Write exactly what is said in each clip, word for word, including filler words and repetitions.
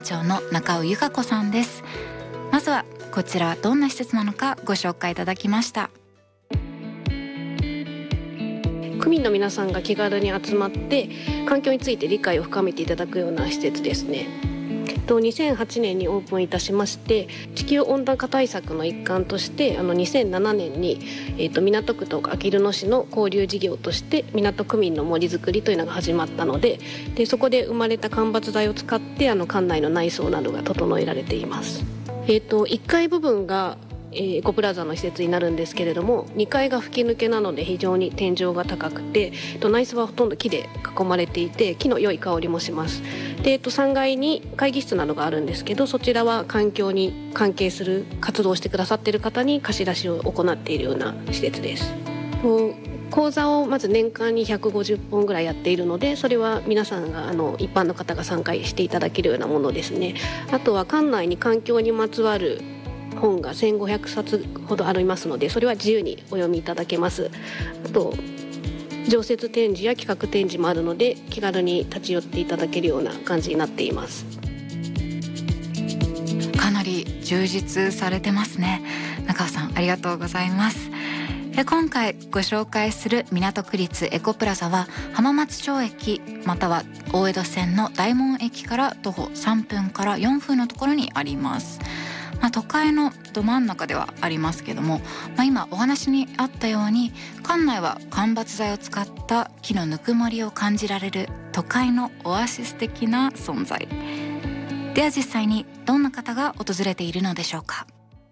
長の中尾由香子さんです。まずはこちらどんな施設なのかご紹介いただきました。 区民の皆さんが気軽に集まって環境について理解を深めていただくような施設ですね。にせんはちねんにオープンいたしまして、地球温暖化対策の一環としてあのにせんななねんに、えー、と港区とあきる野市の交流事業として港区民の森づくりというのが始まったの で, でそこで生まれた間伐材を使ってあの館内の内装などが整えられています。えー、といっかい部分がエコプラザの施設になるんですけれども、にかいが吹き抜けなので非常に天井が高くて、内装はほとんど木で囲まれていて木の良い香りもします。で、さんがいに会議室などがあるんですけど、そちらは環境に関係する活動をしてくださっている方に貸し出しを行っているような施設です。講座をまず年間にひゃくごじゅっぽんぐらいやっているので、それは皆さんがあの一般の方が参加していただけるようなものですね。あとは館内に環境にまつわる本がせんごひゃくさつほどありますので、それは自由にお読みいただけます。あと常設展示や企画展示もあるので、気軽に立ち寄っていただけるような感じになっています。 かなり充実されてますね。中尾さんありがとうございます。今回ご紹介する港区立エコプラザは浜松町駅または大江戸線の大門駅から徒歩さんぷんからよんぷんのところにあります。まあ、都会のど真ん中ではありますけども、まあ、今お話にあったように館内は間伐材を使った木のぬくもりを感じられる都会のオアシス的な存在では、実際にどんな方が訪れているのでしょうか。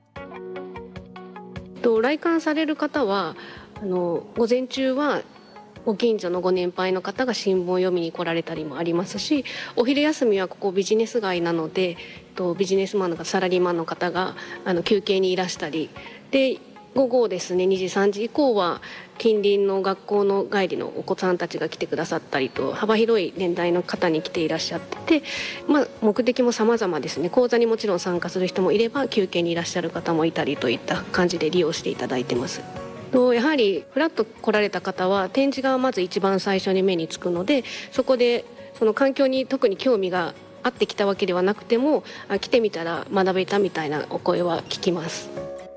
来館される方はあの午前中はご近所のご年配の方が新聞を読みに来られたりもありますし、お昼休みはここビジネス街なのでビジネスマンのサラリーマンの方があの休憩にいらしたりで、午後ですねにじさんじ以降は近隣の学校の帰りのお子さんたちが来てくださったりと、幅広い年代の方に来ていらっしゃってて、まあ、目的も様々ですね。講座にもちろん参加する人もいれば休憩にいらっしゃる方もいたりといった感じで利用していただいてます。やはりフラッと来られた方は展示がまず一番最初に目につくので、そこでその環境に特に興味があってきたわけではなくても、あ来てみたら学べたみたいなお声は聞きます。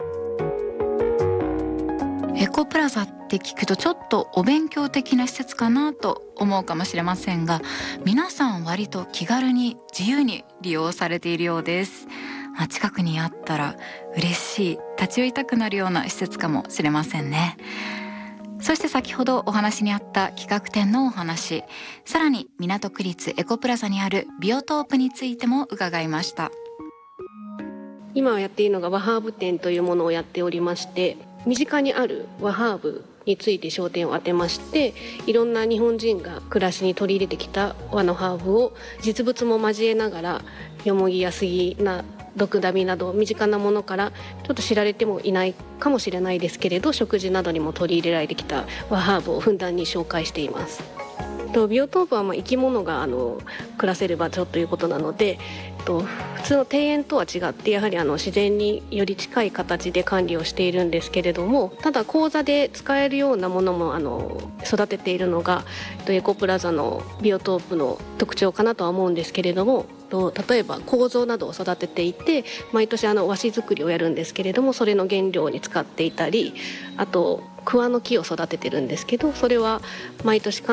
エコプラザって聞くとちょっとお勉強的な施設かなと思うかもしれませんが、皆さん割と気軽に自由に利用されているようです。まあ、近くにあったら嬉しい、立ち寄りたくなるような施設かもしれませんね。そして先ほどお話にあった企画展のお話、さらに港区立エコプラザにあるビオトープについても伺いました。 今やっているのが和ハーブ展というものをやっておりまして、身近にある和ハーブについて焦点を当てまして、いろんな日本人が暮らしに取り入れてきた和のハーブを実物も交えながら、よもぎや杉なドクダミなど身近なものからちょっと知られてもいないかもしれないですけれど、食事などにも取り入れられてきた和ハーブをふんだんに紹介しています。ビオトープはまあ生き物があの暮らせる場所ということなので、普通の庭園とは違ってやはりあの自然により近い形で管理をしているんですけれども、ただ講座で使えるようなものもあの育てているのがエコプラザのビオトープの特徴かなとは思うんですけれども、例えば構造などを育てていて、毎年あの和紙作りをやるんですけれども、それの原料に使っていたり、あと桑の木を育ててるんですけど、それは毎年